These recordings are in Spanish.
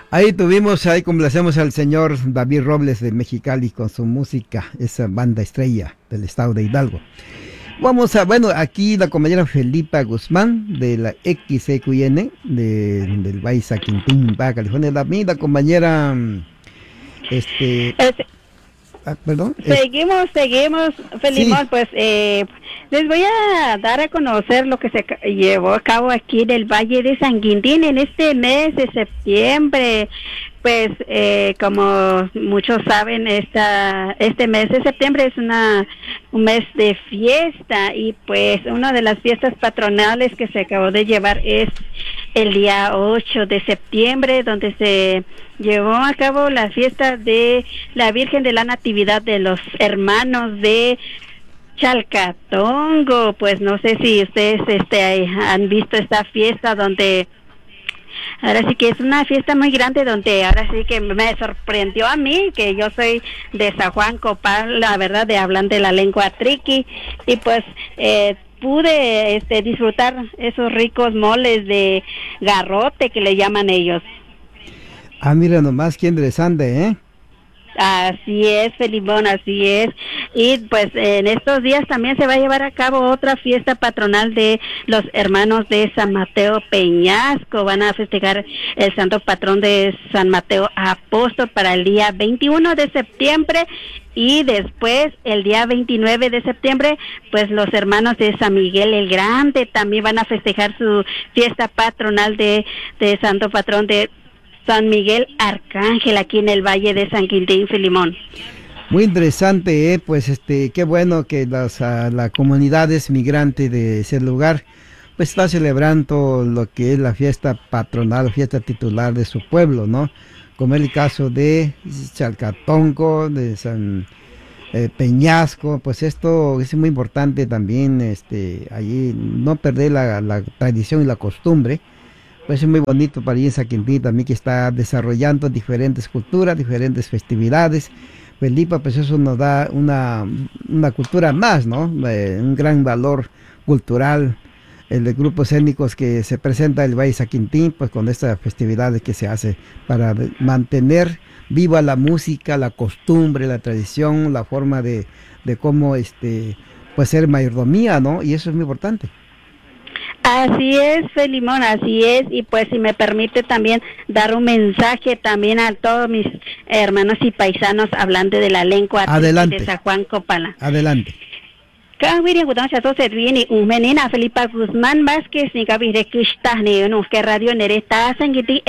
Ahí complacemos al señor David Robles de Mexicali con su música, esa banda estrella del estado de Hidalgo. Aquí la compañera Felipa Guzmán de la XEQN del Valle Saquintín, Baja California. La compañera, perdón. Seguimos, Felimón, sí. Pues les voy a dar a conocer lo que se llevó a cabo aquí en el Valle de San Quintín en este mes de septiembre. Pues como muchos saben, este mes de septiembre es un mes de fiesta, y pues una de las fiestas patronales que se acabó de llevar es el día 8 de septiembre, donde se llevó a cabo la fiesta de la Virgen de la Natividad de los Hermanos de Chalcatongo. Pues no sé si ustedes han visto esta fiesta, donde ahora sí que es una fiesta muy grande, donde ahora sí que me sorprendió a mí, que yo soy de San Juan Copal, la verdad, hablan de la lengua triqui, y pues pude disfrutar esos ricos moles de garrote que le llaman ellos. Ah, mira nomás, qué interesante, ¿eh? Así es, Felibón, así es. Y pues en estos días también se va a llevar a cabo otra fiesta patronal de los hermanos de San Mateo Peñasco. Van a festejar el santo patrón de San Mateo Apóstol para el día 21 de septiembre. Y después, el día 29 de septiembre, pues los hermanos de San Miguel el Grande también van a festejar su fiesta patronal de santo patrón de San Miguel Arcángel, aquí en el Valle de San Quintín, Filimón. Muy interesante, pues qué bueno que la comunidad es migrante de ese lugar, pues está celebrando lo que es la fiesta patronal, fiesta titular de su pueblo, ¿no? Como el caso de Chalcatongo, de San Peñasco. Pues esto es muy importante también, allí no perder la tradición y la costumbre. Pues es muy bonito para San Quintín también, que está desarrollando diferentes culturas, diferentes festividades. Felipa, pues eso nos da una cultura más, ¿no? Un gran valor cultural, el de grupos étnicos que se presenta el Valle San Quintín, pues con estas festividades que se hace para mantener viva la música, la costumbre, la tradición, la forma de cómo pues ser mayordomía, ¿no? Y eso es muy importante. Así es, Felimón, así es. Y pues si me permite también dar un mensaje también a todos mis hermanos y paisanos hablando de la lengua de San Juan Copala. Adelante. Kawiri gudang chato servini menina Felipa Guzmán Vázquez ni kabire Krishta ni no que radio neresta sangiti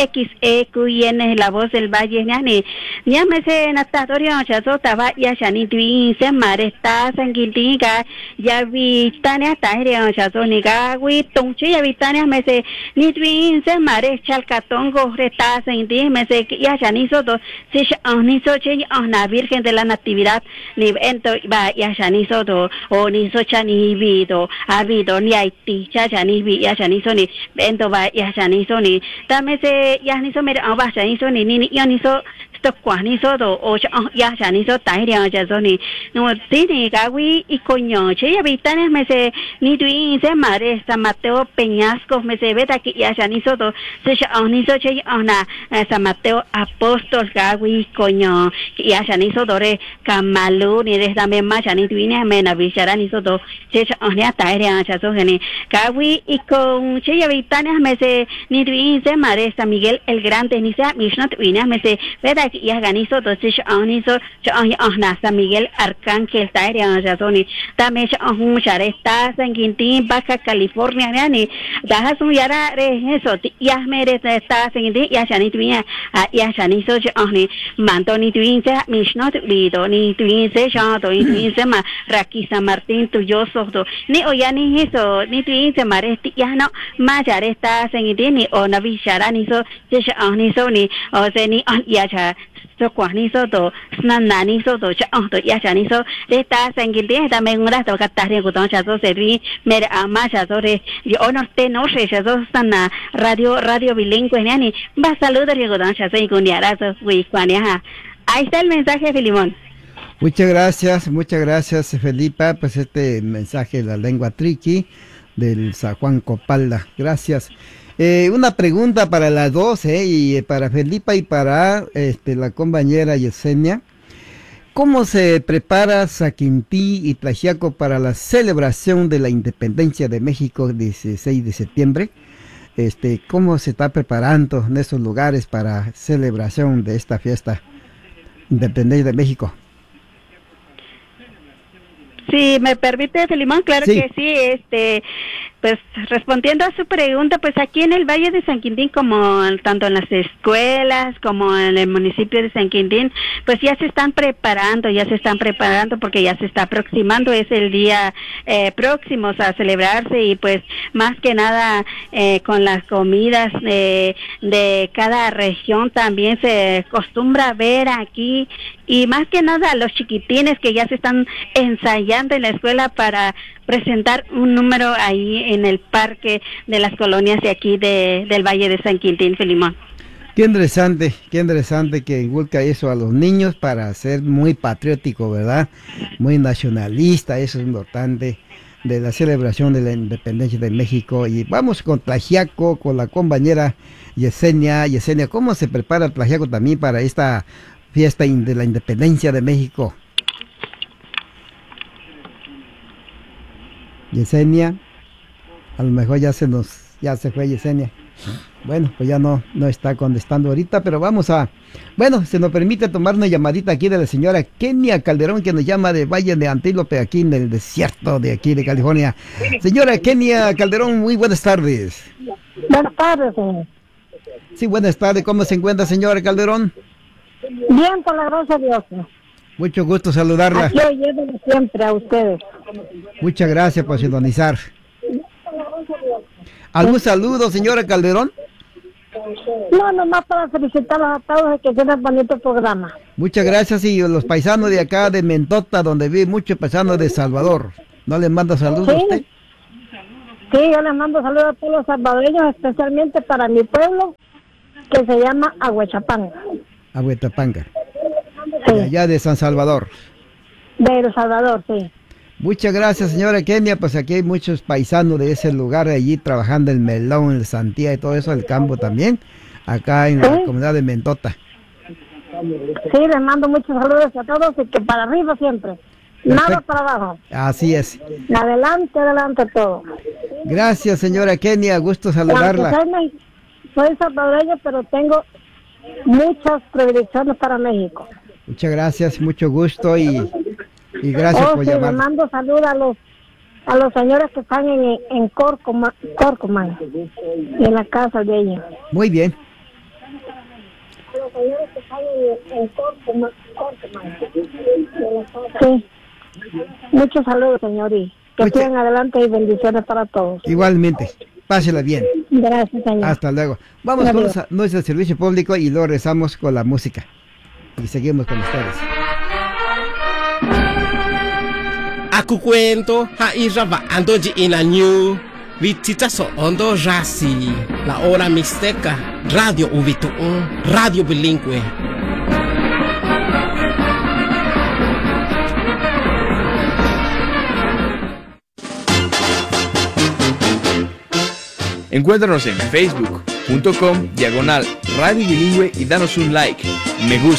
XEQN la voz del valle ni me se natatorio chato taba ya shani twin se maresta sangiti ga ya vitania taire chato ni ga wi tongchi ya vitania me se ni twin se mare Chalcatongo reta sangiti me se ya shani so do se ni so che na Virgen de la Natividad ni ento ba ya shani so do o ni so chani vido habido ni haiti cha chani vi ya chani so ni bento ba ya chani so ni dame se ya ni so me ba chani so ni ya ni so sto kwa ni so do o ya chani so tai ria cha so ni no ti ni ga wi y coño che ya vitane me se ni tui se mare San Mateo Peñasco me se beta que ya chani so do se ni so che na San Mateo Apóstol ga wi coño ya chani so do re kamalu ni de dame ma chani tui ni me na bichara ni so do che ya tai ria cha so ni ga wi y con che ya vitane me se ni tui se mare San Miguel el Grande ni se mishno tui ni me se beta ya ganizo do se anizo na San Miguel Arcángel tai ria cha so ni dame chare está San Quintín Baja California ni da su yara re eso ya mere está San Quintín ya chani tui ya chani so ni manto ni tui se mishno tui do ni tui se cha do ni tui se ma Raqui San Martín tuyo so do ni o ya ni eso ni tui se mare ya no ma chare está San Quintín ni o na bichara ni so se ni so ni o se ni ya cha so kwa ni so do na ni so do cha do ya cha ni so de ta San Quintín ta me ngura to ka ta ri ku don cha so se ri me ama cha so re yo norte no se cha so sana radio bilingüe ni va saludo ri ku don cha so y kun ya ra so wi kwa ni ha. Ahí está el mensaje, Filimón. Muchas gracias, Felipa, pues este mensaje de la lengua triqui del San Juan Copala. Gracias. Una pregunta para las dos, y para Felipa y para la compañera Yesenia. ¿Cómo se prepara Saquintí y Tlaxiaco para la celebración de la independencia de México 16 de septiembre? ¿Cómo se está preparando en esos lugares para celebración de esta fiesta independencia de México? Si me permite, Filimón, claro Sí. que sí, pues respondiendo a su pregunta, pues aquí en el Valle de San Quintín, como tanto en las escuelas como en el municipio de San Quintín, pues ya se están preparando porque ya se está aproximando, es el día próximos a celebrarse y pues más que nada con las comidas de cada región también se acostumbra a ver aquí y más que nada a los chiquitines que ya se están ensayando en la escuela para presentar un número ahí en el parque de las colonias de aquí del Valle de San Quintín, Filimón. Qué interesante que inculca eso a los niños para ser muy patriótico, ¿verdad? Muy nacionalista, eso es importante de la celebración de la independencia de México. Y vamos con Tlaxiaco, con la compañera Yesenia. Yesenia, ¿cómo se prepara Tlaxiaco también para esta fiesta de la independencia de México? Yesenia, a lo mejor ya se fue Yesenia. Bueno, pues ya no está contestando ahorita, pero se nos permite tomar una llamadita aquí de la señora Kenia Calderón, que nos llama de Valle de Antílope, aquí en el desierto de aquí de California. Señora Kenia Calderón, muy buenas tardes. Buenas tardes, señor. Sí, buenas tardes. ¿Cómo se encuentra, señora Calderón? Bien, por la gracia de Dios. Mucho gusto saludarla. Aquí oyéndole siempre a ustedes. Muchas gracias por sintonizar. ¿Algún saludo, señora Calderón? No, nomás para felicitarlos a todos y que tengan bonito programa. Muchas gracias, y los paisanos de acá de Mentota, donde vive muchos paisanos de Salvador. ¿No les manda saludos a usted? Sí, yo les mando saludos a todos los salvadoreños, especialmente para mi pueblo, que se llama Aguachapanga. Aguetapanga. Sí. De allá de San Salvador. De El Salvador, sí. Muchas gracias, señora Kenia. Pues aquí hay muchos paisanos de ese lugar allí trabajando el melón, el sandía y todo eso, el campo también, acá en la comunidad de Mentota. Sí, les mando muchos saludos a todos y que para arriba siempre. Perfecto. Nada para abajo. Así es. Adelante todo. Gracias, señora Kenia. Gusto saludarla. Soy salvadoreño, pero tengo muchas predicciones para México. Muchas gracias, mucho gusto y gracias por sí, llamar. le mando saludos a los señores que están en Corcoman, en la casa de ellos. Muy bien. A los señores que están en Corcoman. Sí. Muchos saludos, señor, y que sigan adelante y bendiciones para todos. Igualmente. Pásela bien. Gracias, señor. Hasta luego. Vamos Adiós. con nuestro servicio público y luego regresamos con la música. Y seguimos con ustedes. Aku cuento hairaba andoji ina new vitita so ondo rasi la hora mixteca radio uvitu radio bilingüe. Encuéntranos en facebook.com/radio bilingüe y danos un like, me gusta.